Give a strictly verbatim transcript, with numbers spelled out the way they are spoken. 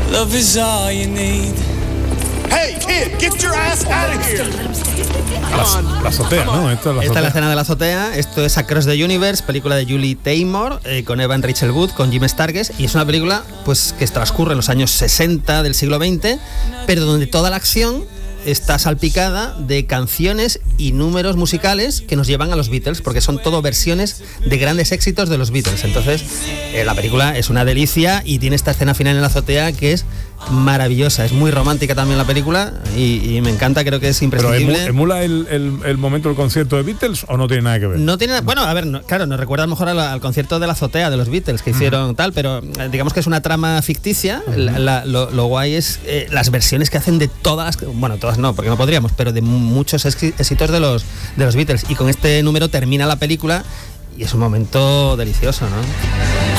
Love is all you need. Hey, kid, get your ass out of here. La, la azotea, ¿no? Esta es la, Esta es la azotea. escena de la azotea. Esto es Across the Universe, película de Julie Taymor, eh, con Evan Rachel Wood, con Jim Sturgess, y es una película pues que transcurre en los años sesenta del siglo veinte, pero donde toda la acción está salpicada de canciones y números musicales que nos llevan a los Beatles, porque son todo versiones de grandes éxitos de los Beatles. Entonces, eh, la película es una delicia y tiene esta escena final en la azotea que es maravillosa. Es muy romántica también la película y, y me encanta, creo que es ¿Pero imprescindible. emu- emula el, el, el momento del concierto de Beatles o no tiene nada que ver? No tiene, bueno, a ver, no, claro, nos recuerda a lo mejor al, al concierto de la azotea de los Beatles que hicieron uh-huh. tal, pero eh, digamos que es una trama ficticia. Uh-huh. la, la, lo, lo guay es eh, las versiones que hacen de todas las, bueno, todas no, porque no podríamos, pero de muchos éxitos de los de los Beatles. Y con este número termina la película y es un momento delicioso, ¿no?